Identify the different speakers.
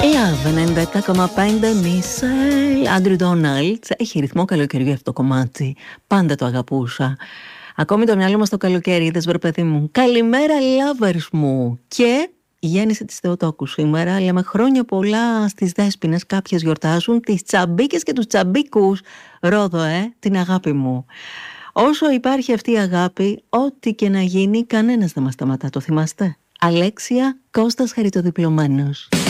Speaker 1: Yeah, 97,5 Μισελ Άντριου Ντόναλτς. Έχει ρυθμό καλοκαιριού αυτό το κομμάτι. Πάντα το αγαπούσα. Ακόμη το μυαλό μας στο καλοκαίρι, είδες βρε παιδί μου. Καλημέρα lovers μου. Και η γέννηση της Θεοτόκου σήμερα. Λέμε χρόνια πολλά στις Δέσποινες. Κάποιες γιορτάζουν τις τσαμπίκες και τους τσαμπίκους. Ρόδο την αγάπη μου. Όσο υπάρχει αυτή η αγάπη, ό,τι και να γίνει, κανένας δεν μας σταματά. Το θυμάστε? Αλέξια Κώστας Χαριτοδιπλωμένος.